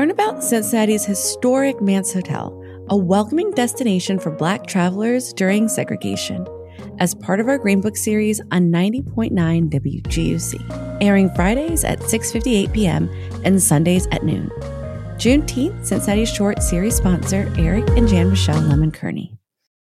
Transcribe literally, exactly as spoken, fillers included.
Learn about Cincinnati's historic Mance Hotel, a welcoming destination for Black travelers during segregation, as part of our Green Book series on ninety point nine W G U C, airing Fridays at six fifty-eight p.m. and Sundays at noon. Juneteenth, Cincinnati Short series sponsor Eric and Jan Michelle Lemon Kearney.